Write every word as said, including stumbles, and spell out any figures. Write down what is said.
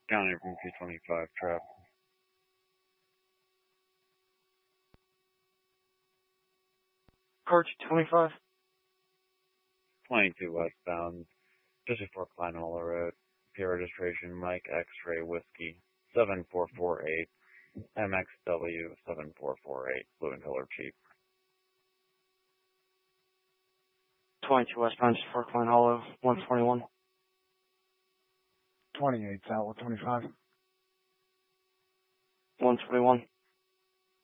County from two twenty-five trap. Car two twenty-five. twenty-two westbound, District four Kleinholler Road. P registration Mike X-Ray Whiskey seven four four eight, M X W seven four four eight, blue and color cheap. twenty-two westbound, District four Klein Hollow, one twenty-one. twenty-eight South twenty-five. one twenty-one.